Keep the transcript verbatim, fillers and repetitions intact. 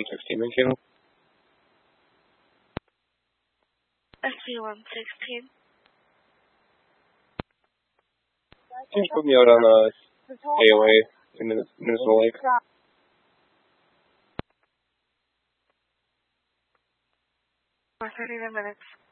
one sixteen main channel. S C one sixteen. Can you put me out on uh, A O A in Minnesota Lake? For thirty minutes.